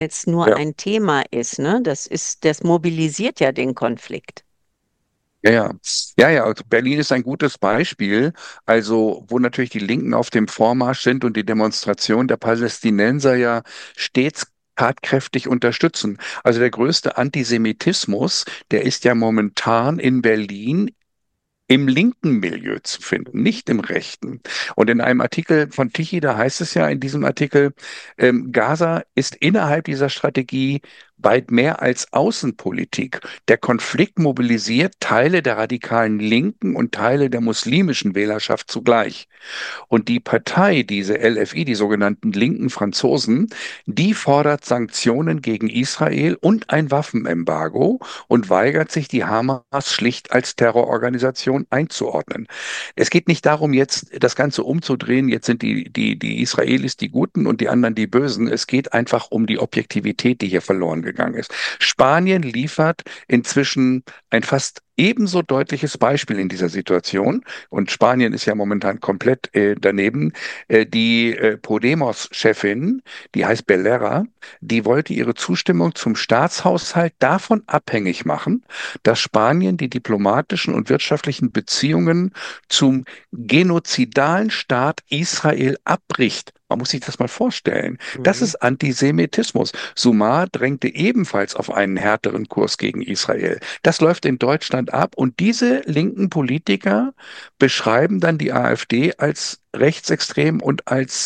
es nur Ja, ein Thema ist, ne? Das mobilisiert ja den Konflikt. ja, ja. Ja, ja, also Berlin ist ein gutes Beispiel, also wo natürlich die Linken auf dem Vormarsch sind und die Demonstration der Palästinenser ja stets tatkräftig unterstützen. Also der größte Antisemitismus, der ist ja momentan in Berlin im linken Milieu zu finden, Mhm. nicht im rechten. Und in einem Artikel von Tichy, da heißt es ja in diesem Artikel, Gaza ist innerhalb dieser Strategie weit mehr als Außenpolitik. Der Konflikt mobilisiert Teile der radikalen Linken und Teile der muslimischen Wählerschaft zugleich. Und die Partei, diese LFI, die sogenannten linken Franzosen, die fordert Sanktionen gegen Israel und ein Waffenembargo und weigert sich, die Hamas schlicht als Terrororganisation einzuordnen. Es geht nicht darum, jetzt das Ganze umzudrehen. Jetzt sind die Israelis die Guten und die anderen die Bösen. Es geht einfach um die Objektivität, die hier verloren gegangen ist. Spanien liefert inzwischen ein fast ebenso deutliches Beispiel in dieser Situation. Und Spanien ist ja momentan komplett daneben. Die Podemos-Chefin, die heißt Belera, die wollte ihre Zustimmung zum Staatshaushalt davon abhängig machen, dass Spanien die diplomatischen und wirtschaftlichen Beziehungen zum genozidalen Staat Israel abbricht. Man muss sich das mal vorstellen. Das Mhm. ist Antisemitismus. Sumar drängte ebenfalls auf einen härteren Kurs gegen Israel. Das läuft in Deutschland ab und diese linken Politiker beschreiben dann die AfD als rechtsextrem und als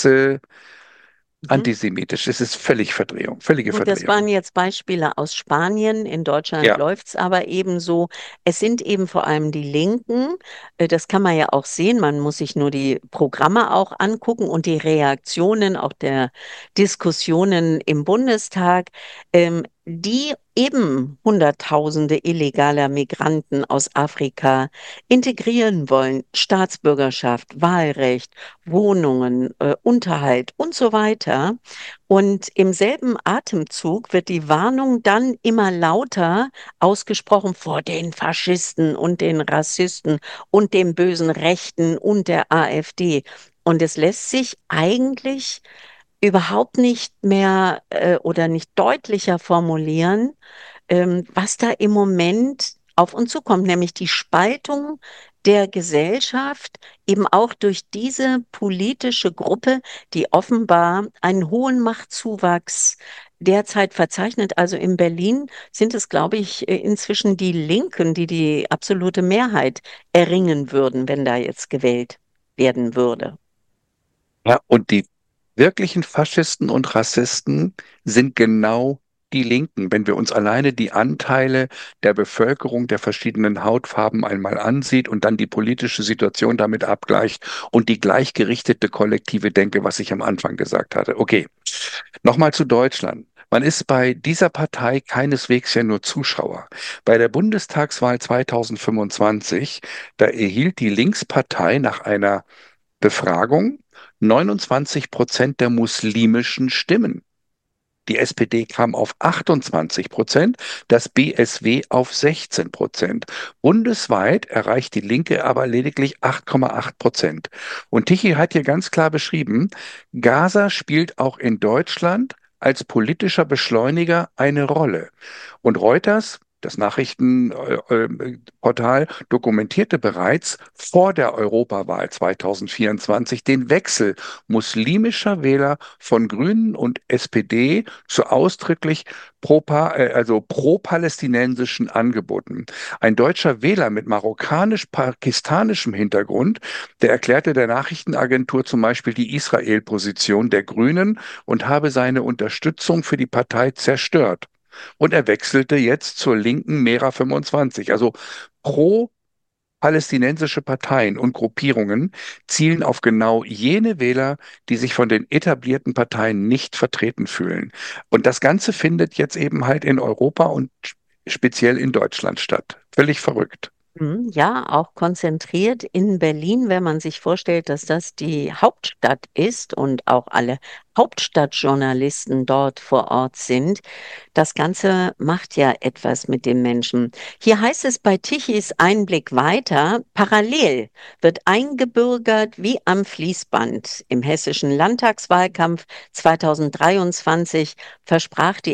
Mhm. antisemitisch. Es ist völlig Verdrehung, völlige Gut, das waren Verdrehung. jetzt Beispiele aus Spanien. In Deutschland Ja. läuft es aber ebenso. Es sind eben vor allem die Linken. Das kann man ja auch sehen. Man muss sich nur die Programme auch angucken und die Reaktionen auch der Diskussionen im Bundestag, die eben Hunderttausende illegaler Migranten aus Afrika integrieren wollen. Staatsbürgerschaft, Wahlrecht, Wohnungen, Unterhalt und so weiter. Und im selben Atemzug wird die Warnung dann immer lauter ausgesprochen vor den Faschisten und den Rassisten und dem bösen Rechten und der AfD. Und es lässt sich eigentlich überhaupt nicht mehr oder nicht deutlicher formulieren, was da im Moment auf uns zukommt, nämlich die Spaltung der Gesellschaft, eben auch durch diese politische Gruppe, die offenbar einen hohen Machtzuwachs derzeit verzeichnet. Also in Berlin sind es, glaube ich, inzwischen die Linken, die die absolute Mehrheit erringen würden, wenn da jetzt gewählt werden würde. Ja, und die wirklichen Faschisten und Rassisten sind genau die Linken. Wenn wir uns alleine die Anteile der Bevölkerung der verschiedenen Hautfarben einmal ansieht und dann die politische Situation damit abgleicht und die gleichgerichtete kollektive Denke, was ich am Anfang gesagt hatte. Okay, nochmal zu Deutschland. Man ist bei dieser Partei keineswegs ja nur Zuschauer. Bei der Bundestagswahl 2025, da erhielt die Linkspartei nach einer Befragung 29% der muslimischen Stimmen. Die SPD kam auf 28%, das BSW auf 16%. Bundesweit erreicht die Linke aber lediglich 8,8%. Und Tichy hat hier ganz klar beschrieben, Gaza spielt auch in Deutschland als politischer Beschleuniger eine Rolle. Und Reuters, das Nachrichtenportal, dokumentierte bereits vor der Europawahl 2024 den Wechsel muslimischer Wähler von Grünen und SPD zu ausdrücklich also pro-palästinensischen Angeboten. Ein deutscher Wähler mit marokkanisch-pakistanischem Hintergrund, der erklärte der Nachrichtenagentur zum Beispiel die Israel-Position der Grünen und habe seine Unterstützung für die Partei zerstört. Und er wechselte jetzt zur linken Mera 25. Also pro-palästinensische Parteien und Gruppierungen zielen auf genau jene Wähler, die sich von den etablierten Parteien nicht vertreten fühlen. Und das Ganze findet jetzt eben halt in Europa und speziell in Deutschland statt. Völlig verrückt. Ja, auch konzentriert in Berlin, wenn man sich vorstellt, dass das die Hauptstadt ist und auch alle Hauptstadtjournalisten dort vor Ort sind. Das Ganze macht ja etwas mit dem Menschen. Hier heißt es bei Tichys Einblick weiter, parallel wird eingebürgert wie am Fließband. Im hessischen Landtagswahlkampf 2023 versprach die